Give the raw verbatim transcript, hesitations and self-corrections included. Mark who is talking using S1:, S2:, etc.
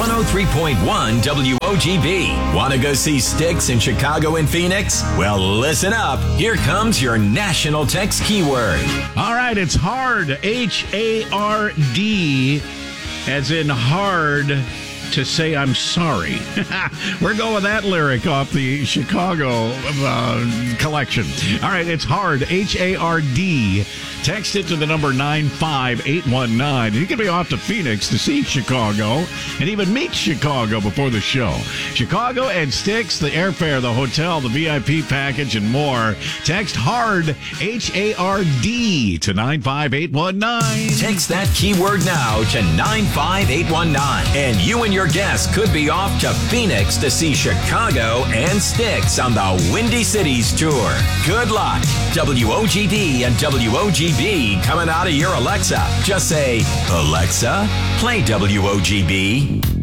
S1: one oh three point one W O G B. Want to go see Styx in Chicago and Phoenix? Well, listen up. Here comes your national text keyword.
S2: All right, it's hard. H A R D, as in hard to say I'm sorry. We're going with that lyric off the Chicago uh, collection. All right, it's hard. H A R D. Text it to the number nine five eight one nine. You can be off to Phoenix to see Chicago and even meet Chicago before the show. Chicago and Styx, the airfare, the hotel, the V I P package, and more. Text HARD, H A R D, to nine five eight one nine.
S1: Text that keyword now to nine five eight one nine. And you and your guests could be off to Phoenix to see Chicago and Styx on the Windy Cities Tour. Good luck. W O G D and W O G B coming out of your Alexa. Just say, Alexa, play W O G B.